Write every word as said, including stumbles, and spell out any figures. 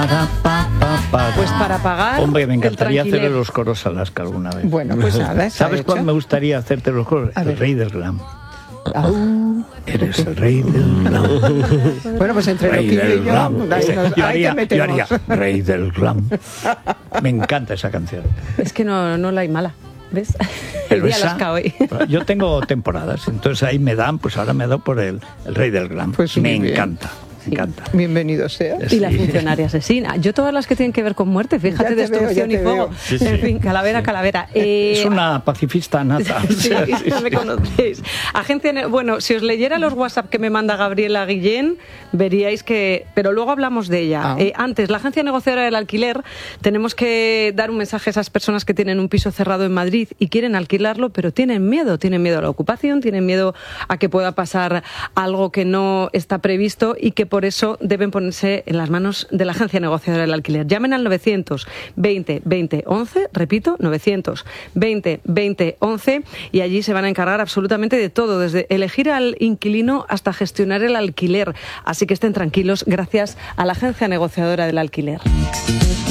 Pues para pagar. Hombre, me encantaría hacerle los coros a Alaska alguna vez. Bueno, pues nada. ¿Sabes cuál me gustaría hacerte los coros? El rey del glam. Au. Eres el rey del glam. Bueno, pues entre rey Loquillo y yo, nos, yo, haría, yo haría rey del glam. Me encanta esa canción. Es que no, no la hay mala. ¿Ves? Pero el día esa, Alaska hoy. Yo tengo temporadas, entonces ahí me dan, pues ahora me he dado por el, el rey del glam. Pues me bien. encanta. Me encanta. Bienvenido sea. Y la funcionaria asesina. Yo todas las que tienen que ver con muerte, fíjate, destrucción veo, y fuego. Sí, sí. En fin, calavera, sí. calavera. Eh, es una pacifista nata. Sí, O sea, sí, sí, me sí. conocéis. Agencia, bueno, si os leyera los WhatsApp que me manda Gabriela Guillén, veríais que... Pero luego hablamos de ella. Ah. Eh, antes, la Agencia Negociadora del Alquiler, tenemos que dar un mensaje a esas personas que tienen un piso cerrado en Madrid y quieren alquilarlo, pero tienen miedo. Tienen miedo a la ocupación, tienen miedo a que pueda pasar algo que no está previsto y que por eso deben ponerse en las manos de la Agencia Negociadora del Alquiler. Llamen al novecientos veinte veinte once, repito, novecientos veinte veinte once, y allí se van a encargar absolutamente de todo, desde elegir al inquilino hasta gestionar el alquiler. Así que estén tranquilos, gracias a la Agencia Negociadora del Alquiler.